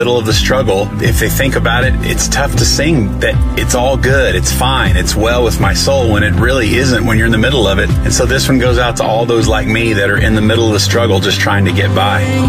middle of the struggle, if they think about it, it's tough to sing that it's all good, it's fine, it's well with my soul, when it really isn't when you're in the middle of it. And so this one goes out to all those like me that are in the middle of the struggle just trying to get by.